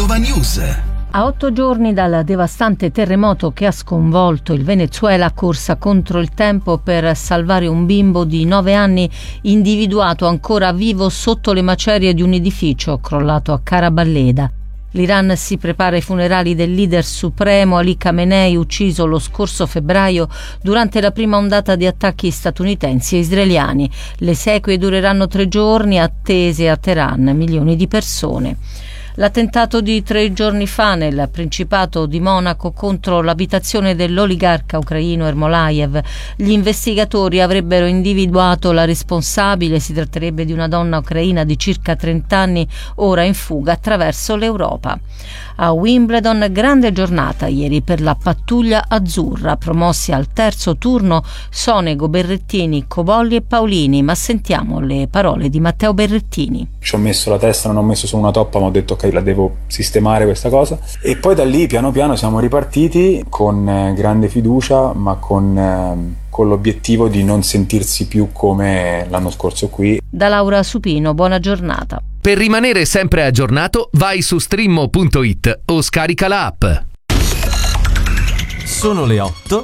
Padova News. A 8 giorni dal devastante terremoto che ha sconvolto il Venezuela, corsa contro il tempo per salvare un bimbo di 9 anni individuato ancora vivo sotto le macerie di un edificio crollato a Caraballeda. L'Iran si prepara ai funerali del leader supremo Ali Khamenei, ucciso lo scorso febbraio durante la prima ondata di attacchi statunitensi e israeliani. Le esequie dureranno 3 giorni, attese a Teheran milioni di persone. L'attentato di 3 giorni fa nel Principato di Monaco contro l'abitazione dell'oligarca ucraino Ermolaev. Gli investigatori avrebbero individuato la responsabile, si tratterebbe di una donna ucraina di circa 30 anni, ora in fuga attraverso l'Europa. A Wimbledon grande giornata ieri per la pattuglia azzurra, promossi al terzo turno Sonego, Berrettini, Cobolli e Paolini, ma sentiamo le parole di Matteo Berrettini. Ci ho messo la testa, non ho messo su una toppa, ma ho detto ok, la devo sistemare questa cosa, e poi da lì piano piano siamo ripartiti con grande fiducia, ma con l'obiettivo di non sentirsi più come l'anno scorso qui. Da Laura Supino, buona giornata. Per rimanere sempre aggiornato vai su streammo.it o scarica la app. Sono le 8